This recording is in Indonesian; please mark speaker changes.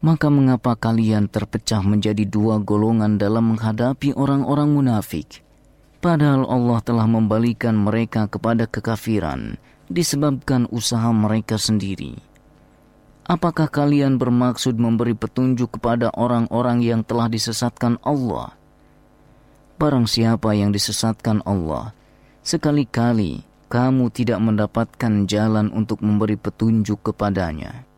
Speaker 1: Maka mengapa kalian terpecah menjadi dua golongan dalam menghadapi orang-orang munafik? Padahal Allah telah membalikan mereka kepada kekafiran disebabkan usaha mereka sendiri. Apakah kalian bermaksud memberi petunjuk kepada orang-orang yang telah disesatkan Allah? Barang siapa yang disesatkan Allah, sekali-kali kamu tidak mendapatkan jalan untuk memberi petunjuk kepadanya.